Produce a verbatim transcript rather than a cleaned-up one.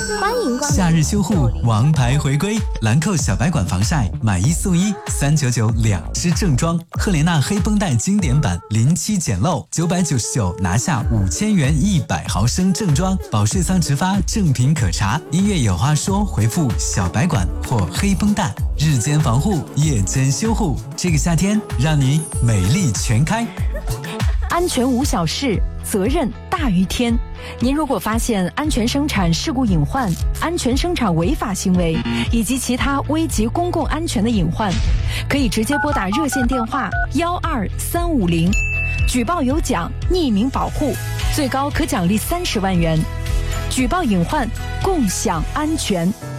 欢迎光临。 夏日修护王牌回归，兰蔻小白管防晒买一送一，三九九两支正装。赫莲娜黑绷带经典版零七简陋，九百九十九拿下五千元一百毫升正装。保税仓直发，正品可查。音乐有话说，回复小白管或黑绷带，日间防护，夜间修护。这个夏天让你美丽全开。 安全无小事，责任大于天。您如果发现安全生产事故隐患、安全生产违法行为以及其他危及公共安全的隐患，可以直接拨打热线电话幺二三五零，举报有奖，匿名保护，最高可奖励三十万元。举报隐患，共享安全。